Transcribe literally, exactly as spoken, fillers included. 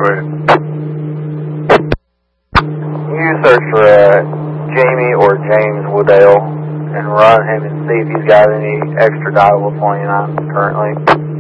go ahead. You search for uh, Jamie or James Woodale and run him and see if he's got any extra dial twenty-nine currently.